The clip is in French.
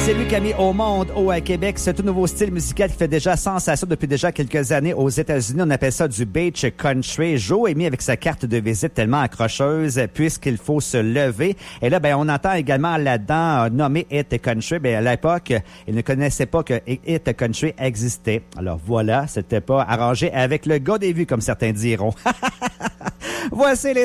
C'est lui qui a mis au monde, au Québec, ce tout nouveau style musical qui fait déjà sensation depuis déjà quelques années aux États-Unis. On appelle ça du beach country. Joe est mis avec sa carte de visite tellement accrocheuse puisqu'il faut se lever. Et là, on entend également là-dedans nommé Hit Country. À l'époque, il ne connaissait pas que Hit Country existait. Alors voilà, c'était pas arrangé avec le gars des vues, comme certains diront. Voici les